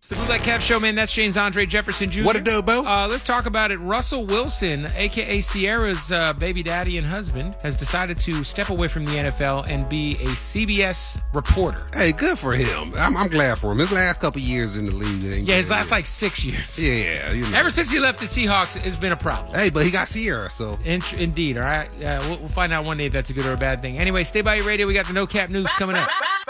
It's the Bootleg Kev Show, man. That's James Andre Jefferson Jr. What a do, Bo? Let's talk about it. Russell Wilson, a.k.a. Sierra's baby daddy and husband, has decided to step away from the NFL and be a CBS reporter. Hey, good for him. I'm glad for him. His last couple years in the league. Yeah, his last, 6 years. Yeah. Ever since he left the Seahawks, it's been a problem. Hey, but he got Sierra, so. Indeed, all right? We'll find out one day if that's a good or a bad thing. Anyway, stay by your radio. We got the No Cap News coming up.